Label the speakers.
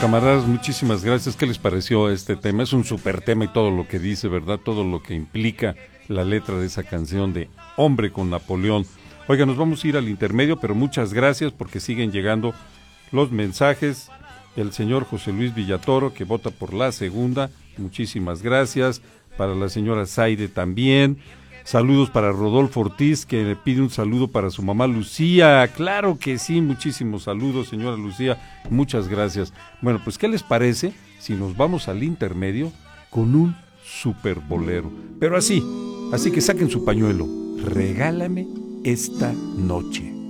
Speaker 1: camaradas, muchísimas gracias. ¿Qué les pareció este tema? Es un súper tema y todo lo que dice, ¿verdad? Todo lo que implica la letra de esa canción de Hombre con Napoleón. Oiga, nos vamos a ir al intermedio, pero muchas gracias porque siguen llegando los mensajes. El señor José Luis Villatoro, que vota por la segunda, muchísimas gracias. Para la señora Zaide también. Saludos para Rodolfo Ortiz, que le pide un saludo para su mamá Lucía. Claro que sí, muchísimos saludos, señora Lucía. Muchas gracias. Bueno, pues, ¿qué les parece si nos vamos al intermedio con un super bolero? Pero así que saquen su pañuelo. Regálame esta noche.